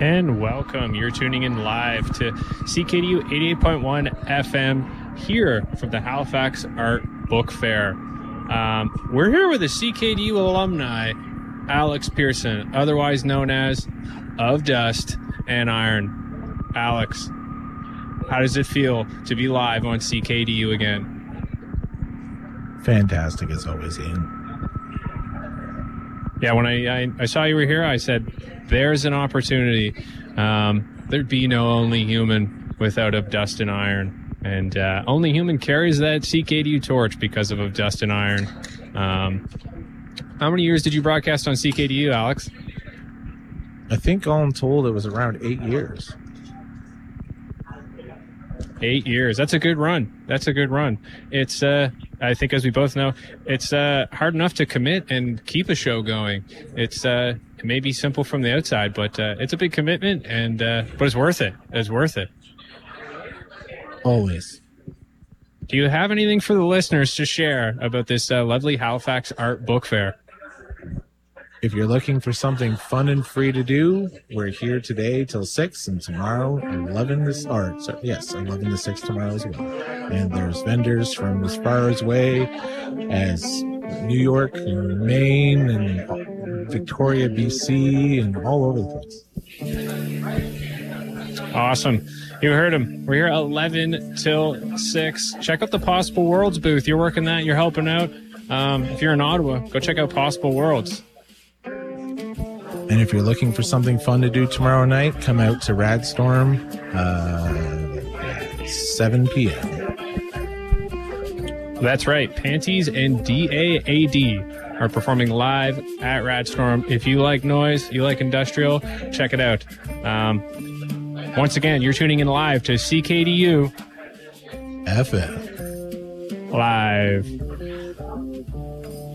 And welcome. You're tuning in live to CKDU 88.1 FM here from the Halifax Art Book Fair. We're here with a CKDU alumni, Alex Pearson, otherwise known as Of Dust and Iron. Alex, how does it feel to be live on CKDU again? Fantastic as always, Ian. Yeah, when I saw you were here, I said, there's an opportunity. There'd be no Only Human without Of Dust and Iron. And Only Human carries that CKDU torch because of Dust and Iron. How many years did you broadcast on CKDU, Alex? I think all in told it was around 8 years. 8 years. That's a good run. It's, I think as we both know, it's hard enough to commit and keep a show going. It may be simple from the outside, but it's a big commitment, and but it's worth it. Always. Do you have anything for the listeners to share about this lovely Halifax Art Book Fair? If you're looking for something fun and free to do, we're here today till 6 and tomorrow 11 to 6 tomorrow as well. And there's vendors from as far away as New York and Maine and Victoria, BC, and all over the place. Awesome. You heard him. We're here 11 till 6. Check out the Possible Worlds booth. You're working that. You're helping out. If you're in Ottawa, go check out Possible Worlds. And if you're looking for something fun to do tomorrow night, come out to Radstorm, 7 p.m. That's right. Panties and DAAD are performing live at Radstorm. If you like noise, you like industrial, check it out. Once again, you're tuning in live to CKDU FM. Live.